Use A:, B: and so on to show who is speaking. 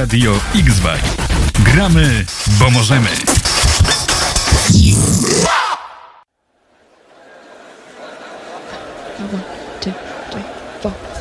A: Radio X-Vaj. Gramy, bo możemy.
B: One, two, three, four.